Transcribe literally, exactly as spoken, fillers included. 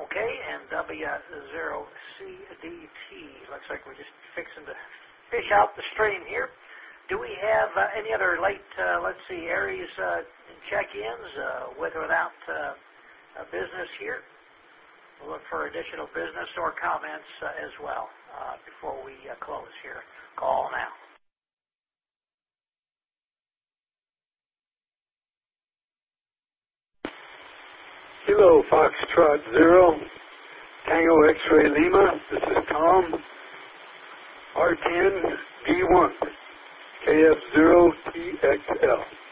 Okay, and W zero C D T. Looks like we're just fixing to fish out the stream here. Do we have uh, any other late, uh, let's see, Aries uh, check-ins uh, with or without uh, uh, business here? We'll look for additional business or comments uh, as well uh, before we uh, close here. Call now. Kilo Foxtrot Zero, Tango X-Ray Lima. This is Tom. R ten D one, K F zero T X L.